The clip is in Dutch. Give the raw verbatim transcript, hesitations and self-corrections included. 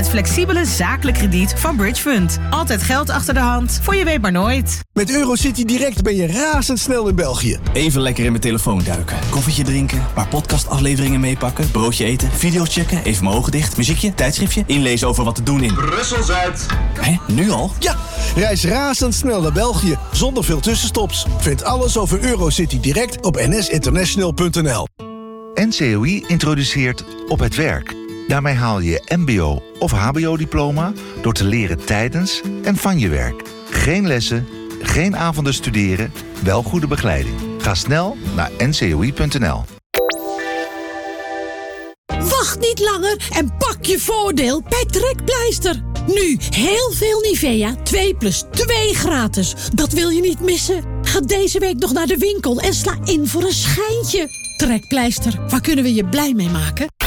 Het flexibele zakelijk krediet van Bridge Fund. Altijd geld achter de hand, voor je weet maar nooit. Met Eurocity Direct ben je razendsnel in België. Even lekker in mijn telefoon duiken. Koffietje drinken, paar podcastafleveringen meepakken, broodje eten, video's checken, even mijn ogen dicht, muziekje, tijdschriftje, inlezen over wat te doen in Brussel-Zuid. Hé, nu al? Ja, reis razendsnel naar België, zonder veel tussenstops. Vind alles over Eurocity Direct op n s international punt n l. N C O I introduceert Op het Werk. Daarmee haal je mbo- of hbo-diploma door te leren tijdens en van je werk. Geen lessen, geen avonden studeren, wel goede begeleiding. Ga snel naar n c o i punt n l. Wacht niet langer en pak je voordeel bij Trekpleister. Nu heel veel Nivea, twee plus twee gratis. Dat wil je niet missen. Ga deze week nog naar de winkel en sla in voor een schijntje. Trekpleister, waar kunnen we je blij mee maken?